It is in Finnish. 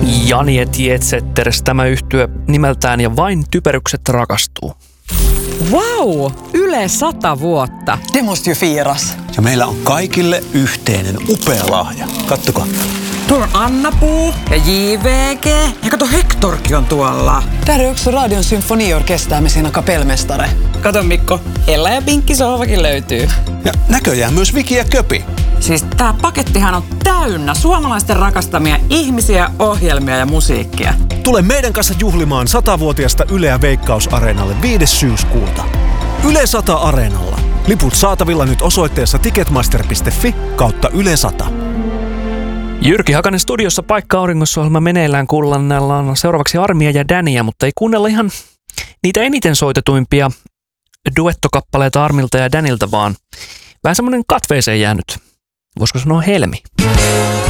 Jani et Jetsetters, tämä yhtye nimeltään Ja vain typerykset rakastuu. Wow, Yle 100 vuotta. Det måste ju firas. Ja meillä on kaikille yhteinen upea lahja. Kattokaa. Tuolla on Anna-Puu ja JVG. Ja kato, Hektorkin on tuolla. Där är också Radion symfoniorkester med sina kapellmästare. Kato Mikko, Ella ja Pinkki sohvakin löytyy. Ja näköjään myös Viki ja Köpi. Siis tää pakettihan on täynnä suomalaisten rakastamia ihmisiä, ohjelmia ja musiikkia. Tule meidän kanssa juhlimaan 100-vuotiasta Yleä Veikkaus-areenalle 5. syyskuuta. Yle 100 Areenalla. Liput saatavilla nyt osoitteessa ticketmaster.fi/Yle 100. Jyrki Hakanen studiossa, Paikka Auringossa-ohjelma meneillään, kuunnellaan seuraavaksi Armia ja Däniä, mutta ei kuunnella ihan niitä eniten soitetuimpia duettokappaleita Armilta ja Däniltä, vaan vähän semmoinen katveeseen jäänyt, voisiko sanoa helmi.